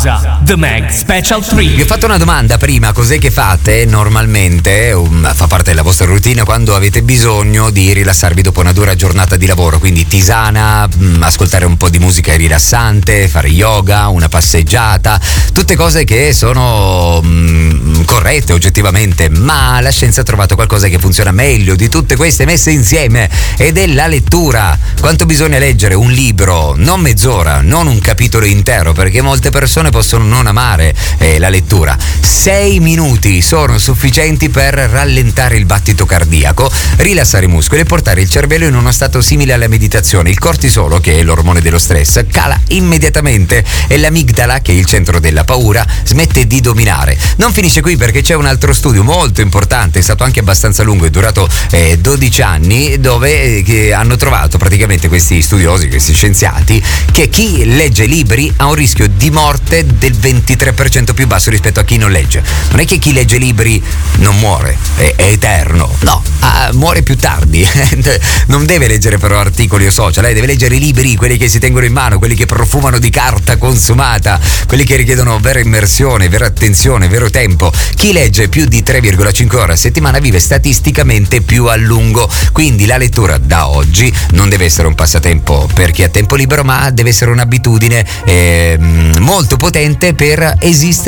Pausa. The Mag Special 3. Vi ho fatto una domanda prima, cos'è che fate normalmente, fa parte della vostra routine quando avete bisogno di rilassarvi dopo una dura giornata di lavoro, quindi tisana, ascoltare un po' di musica rilassante, fare yoga, una passeggiata, tutte cose che sono corrette oggettivamente, ma la scienza ha trovato qualcosa che funziona meglio di tutte queste messe insieme, ed è la lettura. Quanto bisogna leggere un libro? Non mezz'ora, non un capitolo intero, perché molte persone possono non amare la lettura. 6 minuti sono sufficienti per rallentare il battito cardiaco, rilassare i muscoli e portare il cervello in uno stato simile alla meditazione. Il cortisolo, che è l'ormone dello stress, cala immediatamente e l'amigdala, che è il centro della paura, smette di dominare. Non finisce qui, perché c'è un altro studio molto importante, è stato anche abbastanza lungo, è durato 12 anni, dove hanno trovato praticamente questi studiosi, questi scienziati, che chi legge libri ha un rischio di morte del 23% più basso rispetto a chi non legge. Non è che chi legge libri non muore, è eterno, no, muore più tardi. Non deve leggere però articoli o social, deve leggere i libri, quelli che si tengono in mano, quelli che profumano di carta consumata, quelli che richiedono vera immersione, vera attenzione, vero tempo. Chi legge più di 3,5 ore a settimana vive statisticamente più a lungo. Quindi la lettura da oggi non deve essere un passatempo per chi ha tempo libero, ma deve essere un'abitudine molto potente per esistere